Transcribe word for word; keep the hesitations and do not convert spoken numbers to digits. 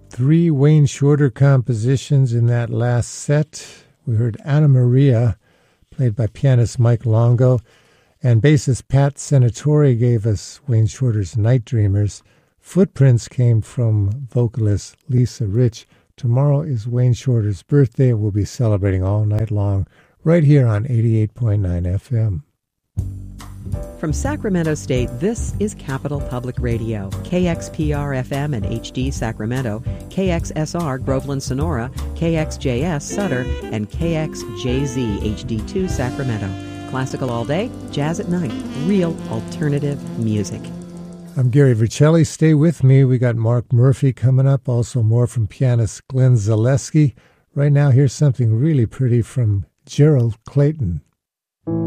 three Wayne Shorter compositions in that last set. We heard Anna Maria, played by pianist Mike Longo, and bassist Pat Senatori gave us Wayne Shorter's Night Dreamers. Footprints came from vocalist Lisa Rich. Tomorrow is Wayne Shorter's birthday. We'll be celebrating all night long right here on eighty-eight point nine F M. From Sacramento State, this is Capital Public Radio, K X P R F M and H D Sacramento, K X S R Groveland Sonora, K X J S Sutter, and K X J Z H D two Sacramento. Classical all day, jazz at night, real alternative music. I'm Gary Vercelli. Stay with me. We got Mark Murphy coming up, also more from pianist Glenn Zaleski. Right now, here's something really pretty from Gerald Clayton.